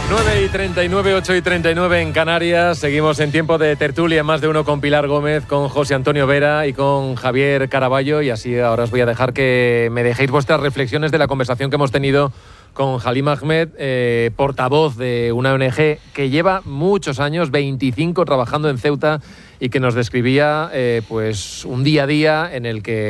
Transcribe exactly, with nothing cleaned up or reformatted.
nueve y treinta y nueve, ocho y treinta y nueve en Canarias. Seguimos en tiempo de tertulia, más de uno, con Pilar Gómez, con José Antonio Vera y con Javier Caraballo. Y así ahora os voy a dejar que me dejéis vuestras reflexiones de la conversación que hemos tenido con Halim Ahmed, eh, portavoz de una O N Ge que lleva muchos años, veinticinco, trabajando en Ceuta y que nos describía eh, pues un día a día en el que